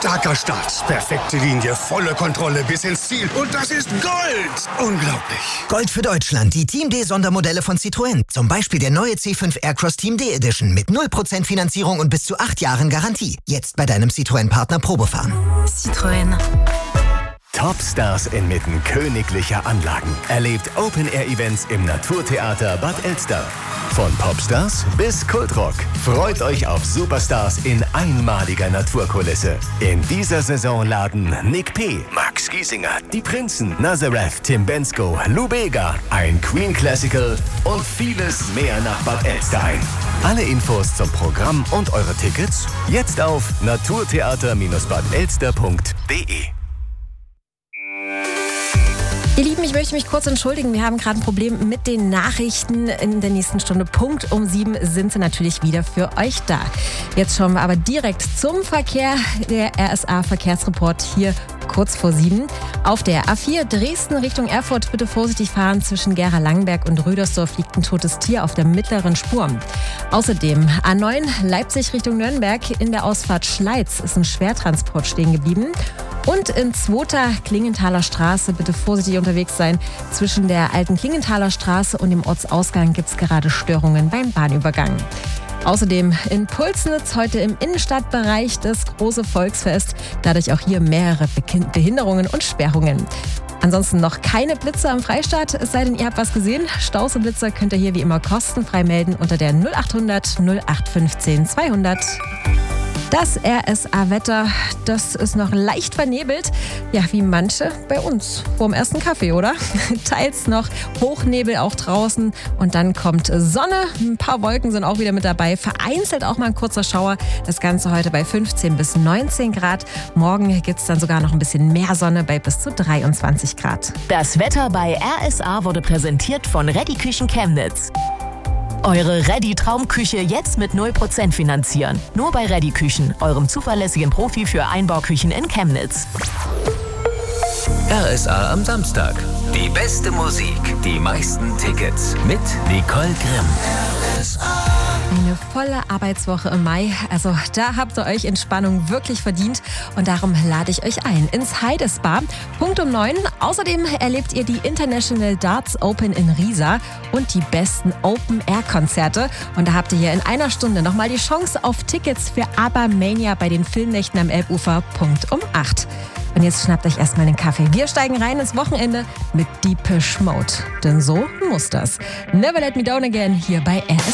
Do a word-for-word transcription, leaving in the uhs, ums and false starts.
Starker Start, perfekte Linie, volle Kontrolle bis ins Ziel. Und das ist Gold! Unglaublich. Gold für Deutschland, die Team D-Sondermodelle von Citroën. Zum Beispiel der neue C fünf Aircross Team D Edition mit null Prozent Finanzierung und bis zu acht Jahren Garantie. Jetzt bei deinem Citroën-Partner Probefahren. Citroën. Topstars inmitten königlicher Anlagen. Erlebt Open-Air-Events im Naturtheater Bad Elster. Von Popstars bis Kultrock. Freut euch auf Superstars in einmaliger Naturkulisse. In dieser Saison laden Nick P., Max Giesinger, Die Prinzen, Nazareth, Tim Bensko, Lou Bega, ein Queen Classical und vieles mehr nach Bad Elster ein. Alle Infos zum Programm und eure Tickets jetzt auf naturtheater bad elster punkt de. Ihr Lieben, ich möchte mich kurz entschuldigen. Wir haben gerade ein Problem mit den Nachrichten. In der nächsten Stunde, Punkt um sieben, sind sie natürlich wieder für euch da. Jetzt schauen wir aber direkt zum Verkehr. Der R S A-Verkehrsreport hier kurz vor sieben. Auf der A vier Dresden Richtung Erfurt bitte vorsichtig fahren. Zwischen Gera-Langenberg und Rüdersdorf liegt ein totes Tier auf der mittleren Spur. Außerdem A neun Leipzig Richtung Nürnberg. In der Ausfahrt Schleiz ist ein Schwertransport stehen geblieben. Und in zweiter Klingenthaler Straße bitte vorsichtig unterwegs sein. Zwischen der alten Klingenthaler Straße und dem Ortsausgang gibt es gerade Störungen beim Bahnübergang. Außerdem in Pulsnitz heute im Innenstadtbereich das große Volksfest. Dadurch auch hier mehrere Behinderungen und Sperrungen. Ansonsten noch keine Blitze am Freistaat, es sei denn, ihr habt was gesehen. Staus und Blitzer könnt ihr hier wie immer kostenfrei melden unter der null acht hundert null acht fünfzehn zweihundert. Das R S A-Wetter, das ist noch leicht vernebelt. Ja, wie manche bei uns vorm ersten Kaffee, oder? Teils noch Hochnebel auch draußen und dann kommt Sonne. Ein paar Wolken sind auch wieder mit dabei. Vereinzelt auch mal ein kurzer Schauer. Das Ganze heute bei fünfzehn bis neunzehn Grad. Morgen gibt es dann sogar noch ein bisschen mehr Sonne bei bis zu dreiundzwanzig Grad. Das Wetter bei R S A wurde präsentiert von Ready Küchen Chemnitz. Eure Ready-Traumküche jetzt mit null Prozent finanzieren. Nur bei Ready Küchen, eurem zuverlässigen Profi für Einbauküchen in Chemnitz. R S A am Samstag. Die beste Musik, die meisten Tickets mit Nicole Grimm. R S A. Eine volle Arbeitswoche im Mai. Also da habt ihr euch Entspannung wirklich verdient. Und darum lade ich euch ein ins Heide Spa. Punkt um neun. Außerdem erlebt ihr die International Darts Open in Riesa und die besten Open-Air-Konzerte. Und da habt ihr hier in einer Stunde nochmal die Chance auf Tickets für ABBA-Mania bei den Filmnächten am Elbufer. Punkt um acht. Und jetzt schnappt euch erstmal den Kaffee. Wir steigen rein ins Wochenende mit Depeche Mode. Denn so muss das. Never Let Me Down Again hier bei R S A.